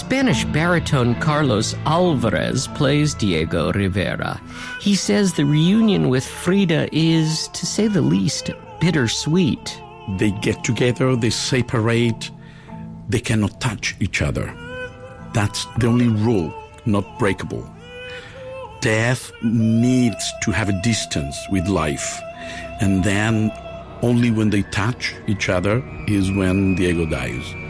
Spanish baritone Carlos Alvarez plays Diego Rivera. He says the reunion with Frida is, to say the least, bittersweet. They get together, they separate, they cannot touch each other. That's the only rule, not breakable. Death needs to have a distance with life, and then only when they touch each other is when Diego dies.